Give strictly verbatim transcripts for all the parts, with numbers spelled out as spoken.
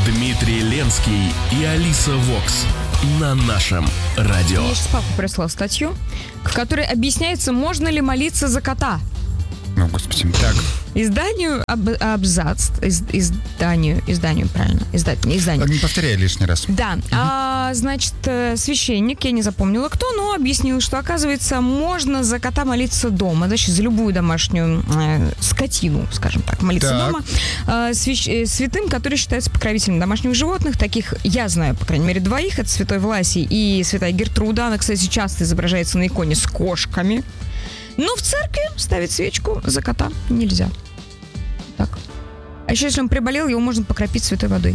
Дмитрий Ленский и Алиса Вокс на нашем радио. Мне сейчас папа прислал статью, в которой объясняется, можно ли молиться за кота. Ну, господи, так. Изданию об, Абзац, из, изданию, изданию, правильно, издать, не изданию. Не повторяй лишний раз. Да, угу. а, значит, священник, я не запомнила кто, но объяснил, что, оказывается, можно за кота молиться дома, значит, за любую домашнюю э, скотину, скажем так, молиться так. дома. Э, свящ, э, святым, который считается покровителем домашних животных, таких я знаю, по крайней мере, двоих, это святой Власий и святая Гертруда, она, кстати, часто изображается на иконе с кошками. Но в церкви ставить свечку за кота нельзя. Так. А еще, если он приболел, его можно покропить святой водой.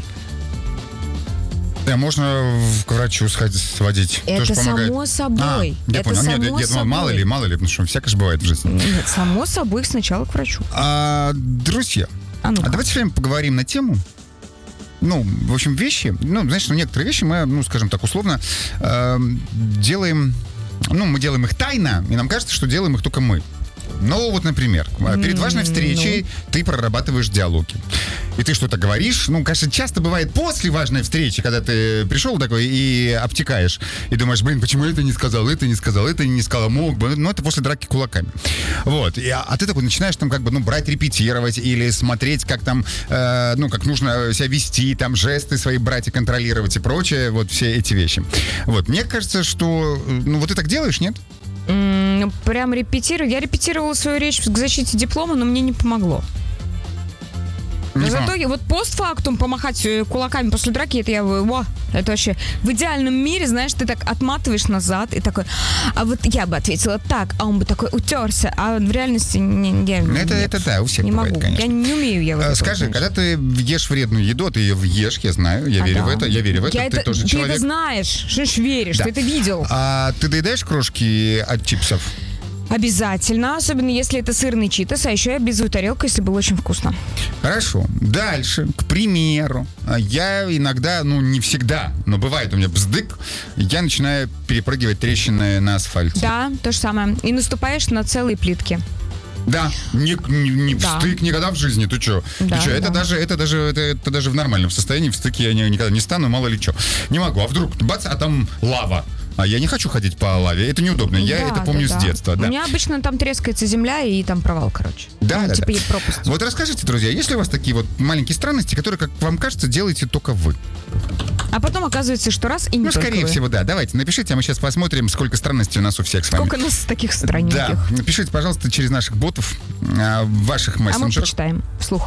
Да, можно к врачу сходить, сводить. Это тоже само помогает. собой. А, я это понял. само Нет, я собой. думал, мало ли, мало ли, потому что всякое же бывает в жизни. Нет, само собой, сначала к врачу. А, друзья, а, ну а давайте с вами поговорим на тему. Ну, в общем, вещи, ну, знаешь, ну, некоторые вещи мы, ну, скажем так, условно, э, делаем, ну, мы делаем их тайно, и нам кажется, что делаем их только мы. Ну, вот, например, перед важной встречей ну. ты прорабатываешь диалоги. И ты что-то говоришь. Ну, конечно, часто бывает после важной встречи, когда ты пришел такой и обтекаешь. И думаешь, блин, почему это не сказал, это не сказал, это не сказал, мог бы. Ну, это после драки кулаками. Вот. И, а ты такой начинаешь там как бы, ну, брать, репетировать или смотреть, как там, э, ну, как нужно себя вести, там, жесты свои брать и контролировать и прочее. Вот все эти вещи. Вот. Мне кажется, что, ну, вот ты так делаешь, нет? Mm, прям репетирую. Я репетировала свою речь к защите диплома, но мне не помогло. Но зато вот постфактум помахать кулаками после драки, это я, о, это вообще в идеальном мире, знаешь, ты так отматываешь назад и такой, а вот я бы ответила так, а он бы такой утерся, а в реальности не, я это, это да, у всех не бывает, могу, конечно. я не умею я вот а, Скажи, когда ты ешь вредную еду, ты ее ешь, я знаю, я а верю да. в это, я верю в это, я ты это, тоже ты человек. Ты это знаешь, что ж веришь, да. ты это видел. А ты доедаешь крошки от чипсов? Обязательно, особенно если это сырный читос, а еще я облизываю тарелку, если было очень вкусно. Хорошо. Дальше, к примеру, я иногда, ну не всегда, но бывает у меня бздык, я начинаю перепрыгивать трещины на асфальте. Да, то же самое. И наступаешь на целые плитки. Да, не, не, не да. встык никогда в жизни, ты что? Да, ты что? да. Это даже, это даже, это, это даже в нормальном состоянии в стыке я не, никогда не стану, мало ли что. Не могу, а вдруг бац, а там лава. А я не хочу ходить по лаве, это неудобно, я да, это помню да, с детства. Да. Да. У меня обычно там трескается земля и там провал, короче. Да, ну, да, типа да. есть пропасть. Вот расскажите, друзья, есть ли у вас такие вот маленькие странности, которые, как вам кажется, делаете только вы? А потом оказывается, что раз и не Ну, только скорее вы. всего, да. Давайте, напишите, а мы сейчас посмотрим, сколько странностей у нас у всех с вами. Сколько у нас таких странненьких. Да, напишите, пожалуйста, через наших ботов, в ваших мессенджерах. А мы почитаем вслух.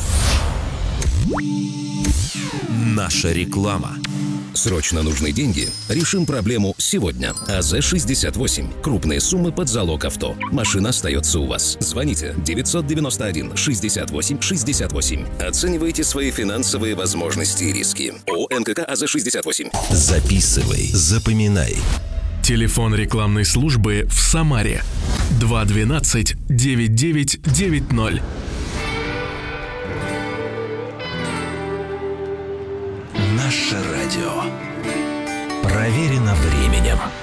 Наша реклама. Срочно нужны деньги? Решим проблему сегодня. АЗ шестьдесят восемь. Крупные суммы под залог авто. Машина остается у вас. Звоните девятьсот девяносто один шестьдесят восемь шестьдесят восемь. Оценивайте свои финансовые возможности и риски. ООО НКК АЗ шестьдесят восемь. Записывай, запоминай. Телефон рекламной службы в Самаре. два двенадцать девять девять девять ноль. Наше радио. Проверено временем.